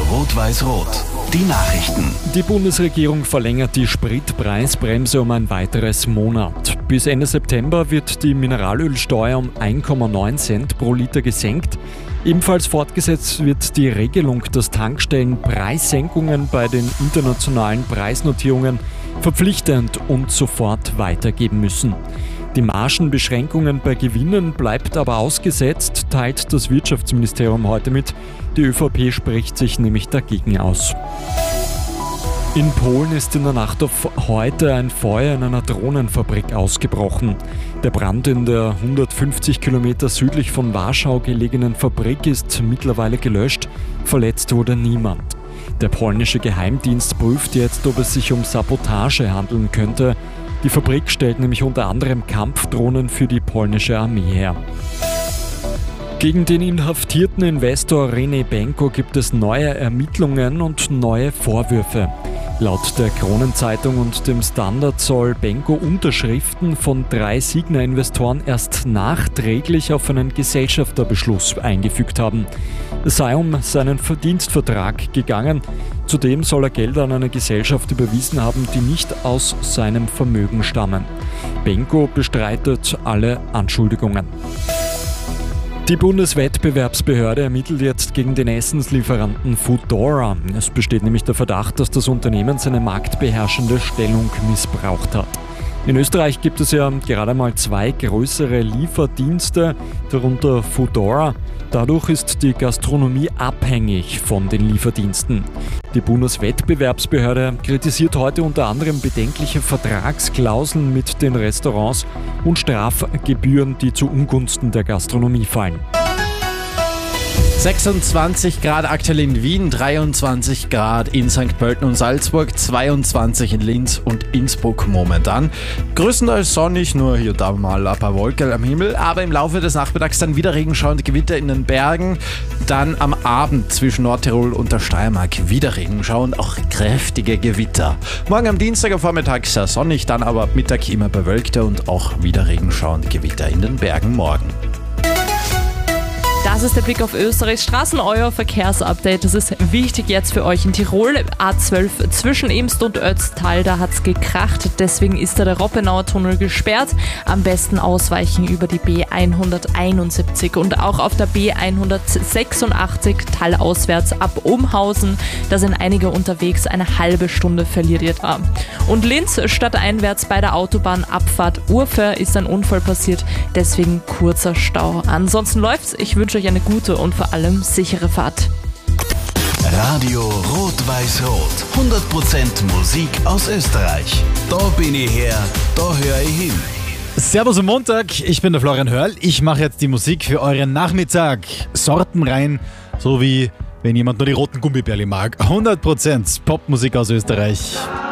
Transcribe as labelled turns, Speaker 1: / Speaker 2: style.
Speaker 1: Rot-Weiß-Rot. Die Nachrichten.
Speaker 2: Die Bundesregierung verlängert die Spritpreisbremse um ein weiteres Monat. Bis Ende September wird die Mineralölsteuer um 1,9 Cent pro Liter gesenkt. Ebenfalls fortgesetzt wird die Regelung, dass Tankstellen Preissenkungen bei den internationalen Preisnotierungen verpflichtend und sofort weitergeben müssen. Die Margenbeschränkungen bei Gewinnen bleibt aber ausgesetzt, teilt das Wirtschaftsministerium heute mit. Die ÖVP spricht sich nämlich dagegen aus. In Polen ist in der Nacht auf heute ein Feuer in einer Drohnenfabrik ausgebrochen. Der Brand in der 150 Kilometer südlich von Warschau gelegenen Fabrik ist mittlerweile gelöscht. Verletzt wurde niemand. Der polnische Geheimdienst prüft jetzt, ob es sich um Sabotage handeln könnte. Die Fabrik stellt nämlich unter anderem Kampfdrohnen für die polnische Armee her. Gegen den inhaftierten Investor René Benko gibt es neue Ermittlungen und neue Vorwürfe. Laut der Kronenzeitung und dem Standard soll Benko Unterschriften von 3 Signa-Investoren erst nachträglich auf einen Gesellschafterbeschluss eingefügt haben. Es sei um seinen Verdienstvertrag gegangen. Zudem soll er Gelder an eine Gesellschaft überwiesen haben, die nicht aus seinem Vermögen stammen. Benko bestreitet alle Anschuldigungen. Die Bundeswettbewerbsbehörde ermittelt jetzt gegen den Essenslieferanten Foodora. Es besteht nämlich der Verdacht, dass das Unternehmen seine marktbeherrschende Stellung missbraucht hat. In Österreich gibt es ja gerade mal 2 größere Lieferdienste, darunter Foodora. Dadurch ist die Gastronomie abhängig von den Lieferdiensten. Die Bundeswettbewerbsbehörde kritisiert heute unter anderem bedenkliche Vertragsklauseln mit den Restaurants und Strafgebühren, die zu Ungunsten der Gastronomie fallen.
Speaker 3: 26 Grad aktuell in Wien, 23 Grad in St. Pölten und Salzburg, 22 in Linz und Innsbruck momentan. Größtenteils sonnig, nur hier und da mal ein paar Wolken am Himmel, aber im Laufe des Nachmittags dann wieder regenschauende Gewitter in den Bergen. Dann am Abend zwischen Nordtirol und der Steiermark wieder Regenschau und auch kräftige Gewitter. Morgen am Dienstag am Vormittag sehr sonnig, dann aber ab Mittag immer bewölkter und auch wieder Regenschau und Gewitter in den Bergen morgen.
Speaker 4: Das ist der Blick auf Österreichs Straßen, euer Verkehrsupdate. Das ist wichtig jetzt für euch in Tirol. A12 zwischen Imst und Ötztal, da hat es gekracht. Deswegen ist da der Roppenauer Tunnel gesperrt. Am besten ausweichen über die B171 und auch auf der B186 tallauswärts ab Umhausen. Da sind einige unterwegs, eine halbe Stunde verliert ihr da. Und Linz stadteinwärts bei der Autobahnabfahrt Urfer ist ein Unfall passiert, deswegen kurzer Stau. Ansonsten läuft's. Ich wünsche euch eine gute und vor allem sichere Fahrt.
Speaker 1: Radio Rot-Weiß-Rot. 100% Musik aus Österreich. Da bin ich her, da höre ich hin.
Speaker 5: Servus am Montag, ich bin der Florian Hörl. Ich mache jetzt die Musik für euren Nachmittag. Sortenrein, so wie wenn jemand nur die roten Gummibärli mag. 100% Popmusik aus Österreich.